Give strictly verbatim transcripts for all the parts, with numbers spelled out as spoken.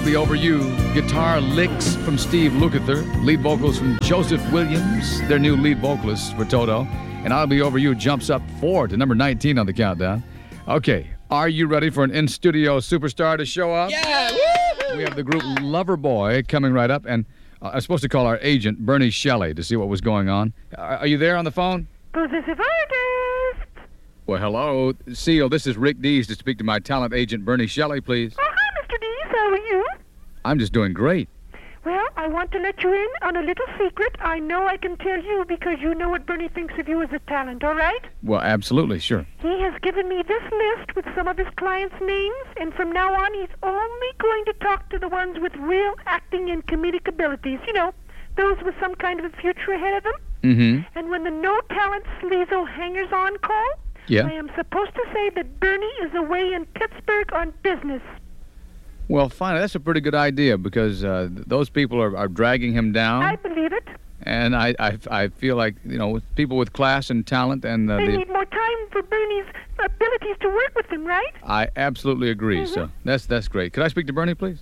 Be Over You. Guitar licks from Steve Lukather. Lead vocals from Joseph Williams, their new lead vocalist for Toto. And I'll Be Over You jumps up four to number nineteen on the countdown. Okay, are you ready for an in-studio superstar to show up? Yeah! Woo-hoo! We have the group Loverboy coming right up, and uh, I'm supposed to call our agent, Bernie Shelley, to see what was going on. Are, are you there on the phone? Possessive artist. Well, hello. Seal, this is Rick Dees to speak to my talent agent, Bernie Shelley, please. Oh, hi, Mister Dees. How are you? I'm just doing great. Well, I want to let you in on a little secret. I know I can tell you because you know what Bernie thinks of you as a talent, all right? Well, absolutely, sure. He has given me this list with some of his clients' names, and from now on he's only going to talk to the ones with real acting and comedic abilities. You know, those with some kind of a future ahead of them. Mm-hmm. And when the no-talent sleazo hangers-on call, yeah. I am supposed to say that Bernie is away in Pittsburgh on business. Well, fine. That's a pretty good idea because uh, th- those people are, are dragging him down. I believe it. And I, I, I feel like, you know, with people with class and talent and... Uh, they the, need more time for Bernie's abilities to work with them, right? I absolutely agree, mm-hmm. So that's that's great. Could I speak to Bernie, please?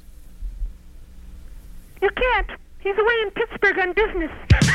You can't. He's away in Pittsburgh on business.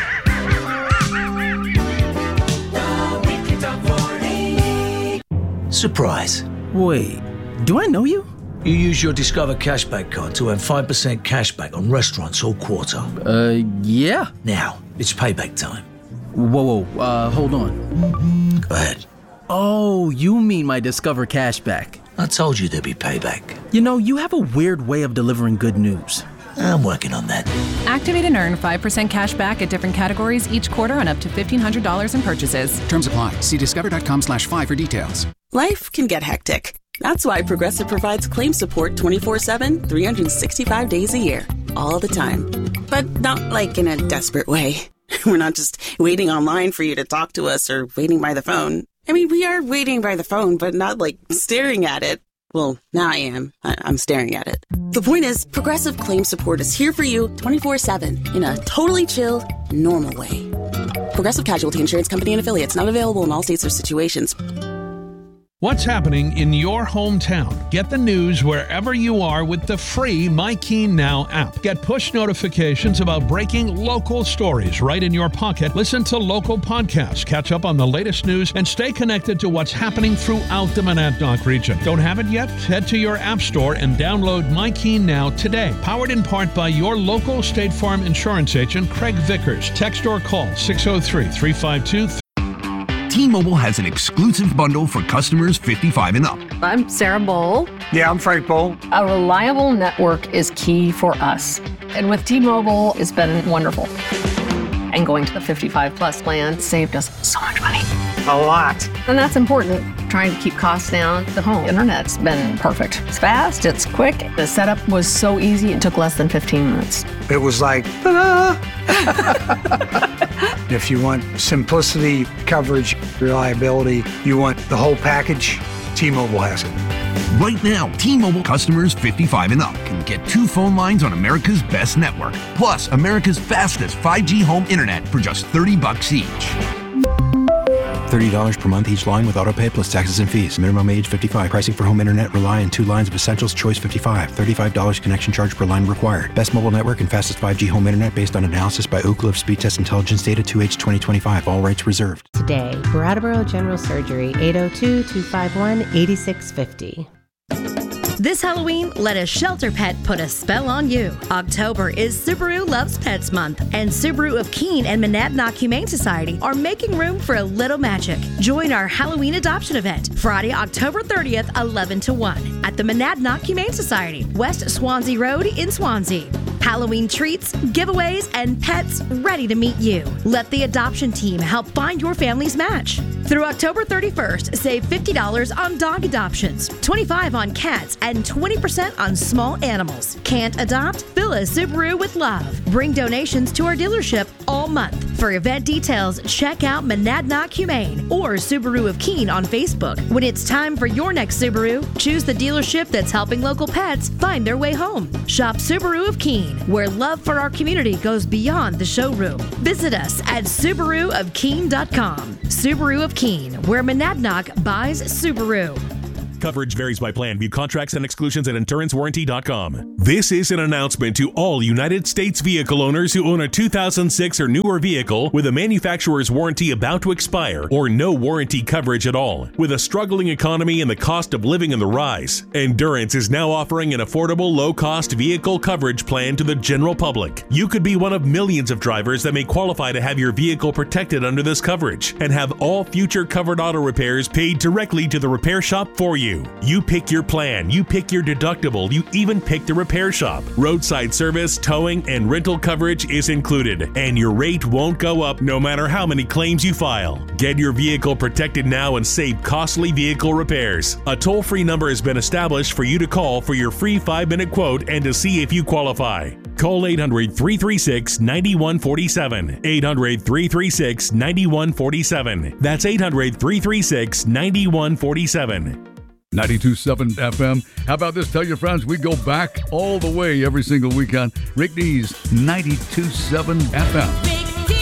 Surprise. Wait, do I know you? You use your Discover Cashback card to earn five percent cashback on restaurants all quarter. Uh, yeah. Now, it's payback time. Whoa, whoa, uh, hold on. Go ahead. Oh, you mean my Discover Cashback. I told you there'd be payback. You know, you have a weird way of delivering good news. I'm working on that. Activate and earn five percent cash back at different categories each quarter on up to fifteen hundred dollars in purchases. Terms apply. See discover.com slash five for details. Life can get hectic. That's why Progressive provides claim support twenty-four seven, three hundred sixty-five days a year. All the time. But not like in a desperate way. We're not just waiting online for you to talk to us or waiting by the phone. I mean, we are waiting by the phone, but not like staring at it. Well, now I am. I- I'm staring at it. The point is, Progressive Claim Support is here for you twenty-four seven in a totally chill, normal way. Progressive Casualty Insurance Company and Affiliates, not available in all states or situations. What's happening in your hometown? Get the news wherever you are with the free MyKeen Now app. Get push notifications about breaking local stories right in your pocket. Listen to local podcasts, catch up on the latest news, and stay connected to what's happening throughout the Monadnock region. Don't have it yet? Head to your app store and download MyKeen Now today. Powered in part by your local State Farm insurance agent, Craig Vickers. Text or call six oh three, three five two, T-Mobile has an exclusive bundle for customers fifty-five and up. I'm Sarah Bowl. Yeah, I'm Frank Bowl. A reliable network is key for us. And with T-Mobile, it's been wonderful. And going to the fifty-five plus plan saved us so much money. A lot. And that's important. Trying to keep costs down. The home internet's been perfect. It's fast, it's quick. The setup was so easy, it took less than fifteen minutes. It was like, ta-da! If you want simplicity, coverage, reliability, you want the whole package, T-Mobile has it. Right now, T-Mobile customers fifty-five and up can get two phone lines on America's best network, plus America's fastest five G home internet for just thirty bucks each. thirty dollars per month each line with autopay plus taxes and fees. Minimum age fifty-five. Pricing for home internet rely on two lines of Essentials Choice fifty-five. thirty-five dollars connection charge per line required. Best mobile network and fastest five G home internet based on analysis by Ookla of Speed Test Intelligence Data two H twenty twenty-five. All rights reserved. Today, Brattleboro General Surgery, eight oh two, two five one, eight six five oh. This Halloween, let a shelter pet put a spell on you. October is Subaru Loves Pets Month, and Subaru of Keene and Monadnock Humane Society are making room for a little magic. Join our Halloween adoption event, Friday, October thirtieth, eleven to one, at the Monadnock Humane Society, West Swansea Road in Swansea. Halloween treats, giveaways, and pets ready to meet you. Let the adoption team help find your family's match. Through October thirty-first, save fifty dollars on dog adoptions, twenty-five dollars on cats, and twenty percent on small animals. Can't adopt? Fill a Subaru with love. Bring donations to our dealership all month. For event details, check out Monadnock Humane or Subaru of Keene on Facebook. When it's time for your next Subaru, choose the dealership that's helping local pets find their way home. Shop Subaru of Keene, where love for our community goes beyond the showroom. Visit us at Subaru of Keene dot com. Subaru of Keene, where Monadnock buys Subaru. Coverage varies by plan. View contracts and exclusions at endurance warranty dot com. This is an announcement to all United States vehicle owners who own a two thousand six or newer vehicle with a manufacturer's warranty about to expire or no warranty coverage at all. With a struggling economy and the cost of living on the rise, Endurance is now offering an affordable, low-cost vehicle coverage plan to the general public. You could be one of millions of drivers that may qualify to have your vehicle protected under this coverage and have all future covered auto repairs paid directly to the repair shop for you. You pick your plan, you pick your deductible, you even pick the repair shop. Roadside service, towing, and rental coverage is included, and your rate won't go up no matter how many claims you file. Get your vehicle protected now and save costly vehicle repairs. A toll-free number has been established for you to call for your free five-minute quote and to see if you qualify. Call eight hundred, three three six, nine one four seven. eight hundred, three three six, nine one four seven. That's eight hundred, three three six, nine one four seven. ninety-two point seven F M. How about this? Tell your friends we go back all the way every single weekend. Rick D's ninety-two point seven F M.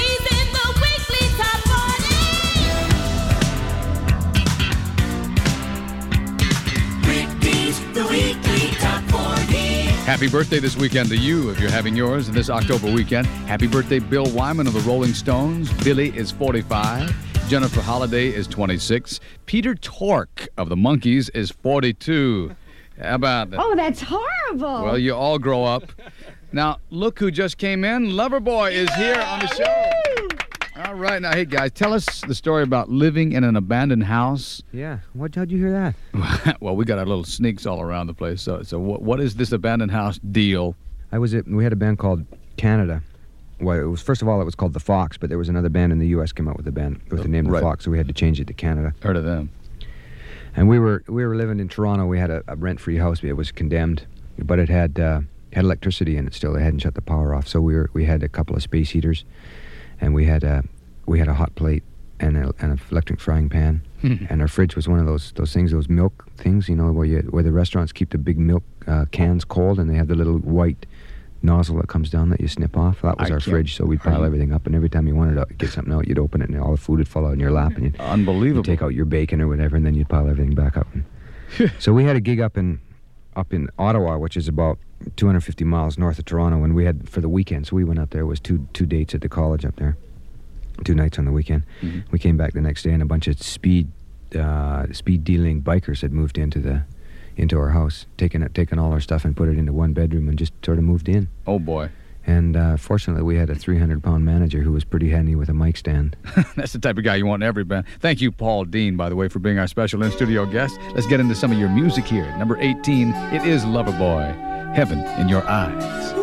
Happy birthday this weekend to you if you're having yours this October weekend. Happy birthday, Bill Wyman of the Rolling Stones. Billy is forty-five. Jennifer Holliday is twenty-six. Peter Tork of the Monkees is forty-two. How about that? Oh, that's horrible. Well, you all grow up. Now, look who just came in. Loverboy is here on the show. All right. Now, hey, guys, tell us the story about living in an abandoned house. Yeah. What, how'd you hear that? Well, we got our little sneaks all around the place. So, so what, what is this abandoned house deal? I was at, we had a band called Canada. Well, it was, first of all, it was called The Fox, but there was another band in the U S came out with the band with the name right. The Fox, so we had to change it to Canada. Heard of them. And we were we were living in Toronto. We had a, a rent-free house. It was condemned, but it had uh, had electricity in it still. They hadn't shut the power off, so we were we had a couple of space heaters, and we had a we had a hot plate and a, and an electric frying pan, and our fridge was one of those those things, those milk things, you know, where you where the restaurants keep the big milk uh, cans cold, and they have the little white nozzle that comes down that you snip off. That was I our fridge, so we'd pile everything up, and every time you wanted to get something out, you'd open it, and all the food would fall out in your lap, and you'd, Unbelievable. you'd take out your bacon or whatever, and then you'd pile everything back up. And so we had a gig up in up in Ottawa, which is about two hundred fifty miles north of Toronto, and we had, for the weekend, so we went up there. It was two two dates at the college up there, two nights on the weekend. Mm-hmm. We came back the next day, and a bunch of speed uh, speed dealing bikers had moved into the into our house, taken it, taken all our stuff and put it into one bedroom and just sort of moved in. Oh, boy. And uh, fortunately, we had a three hundred pound manager who was pretty handy with a mic stand. That's the type of guy you want in every band. Thank you, Paul Dean, by the way, for being our special in-studio guest. Let's get into some of your music here. Number eighteen, it is Loverboy, Heaven in Your Eyes.